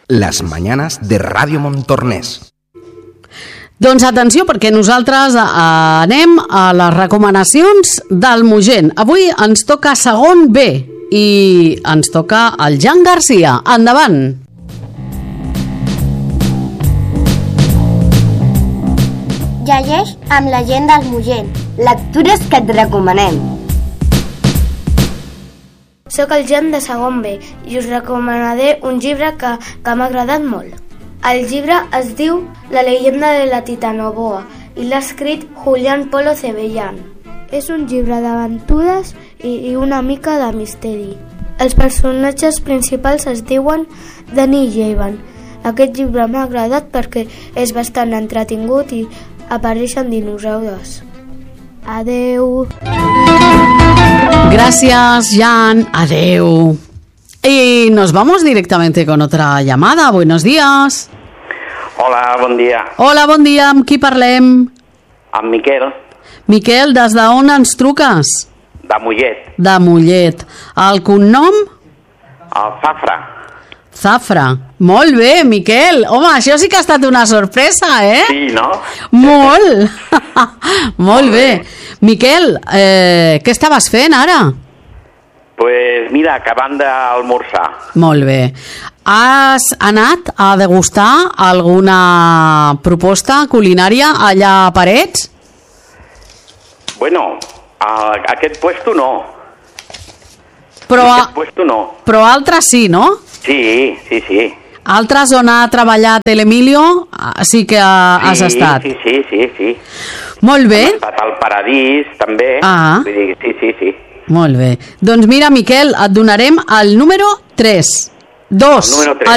Las mañanas de Ràdio Montornès. Doncs atenció, perquè nosaltres anem a les recomanacions del Mogent. Avui ens toca segon B i ens toca el Jan Garcia. Endavant! Llegeix amb la gent del Mogent. Lectures que et recomanem. Soc el Jan de segon B i us recomanaré un llibre que m'ha agradat molt. El llibre es diu La leyenda de la Titanoboa i l'ha escrit Julián Polo Cebellán. És un llibre d'aventures i una mica de misteri. Els personatges principals es diuen Danny i Evan. Aquest llibre m'ha agradat perquè és bastant entretingut i apareixen dinosaures. Adeu. Gracias, Jan. Adeu. Y nos vamos directamente con otra llamada. Buenos días. Hola, bon dia. Hola, bon dia. Amb qui parlem? Amb Miquel, Miquel, des d'on ens truques? de Mollet, De Mollet. El cognom? al Zafra. Zafra. Molt bé, Miquel. Home, això sí que ha estat una sorpresa, eh? Sí, no? Molt. Molt bé. Miquel, què estaves fent ara? Pues mira, acabant d'almorzar. Molt bé. Has anat a degustar alguna proposta culinària allà a Parets? Bueno, aquest puesto no. Però, Aquest puesto no. però altres sí, no? Sí. Altres on ha treballat l'Emilio sí que has estat. Sí. Molt bé. Hem estat al Paradís, també. Ah. Vull dir, sí. Molt bé. Doncs mira, Miquel, et donarem el número 3. 2. El número 3.